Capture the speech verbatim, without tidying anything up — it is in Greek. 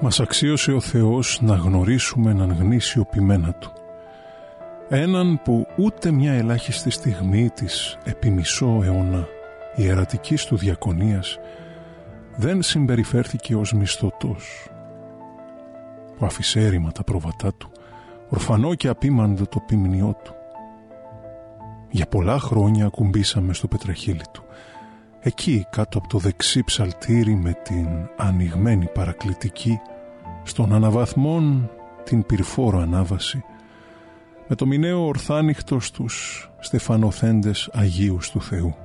Μας αξίωσε ο Θεός να γνωρίσουμε έναν γνήσιο ποιμένα Του, έναν που ούτε μια ελάχιστη στιγμή της επί μισό αιώνα ιερατικής Του διακονίας δεν συμπεριφέρθηκε ως μισθωτός, που άφησε έρημα τα πρόβατά Του, ορφανό και απίμαντο το ποιμνιό Του. Για πολλά χρόνια ακουμπήσαμε στο πετραχύλι Του, εκεί κάτω από το δεξί ψαλτήρι με την ανοιγμένη παρακλητική, στον αναβαθμόν την πυρφόρο ανάβαση, με το μηναίο ορθάνυχτο στους στεφανοθέντες Αγίους του Θεού.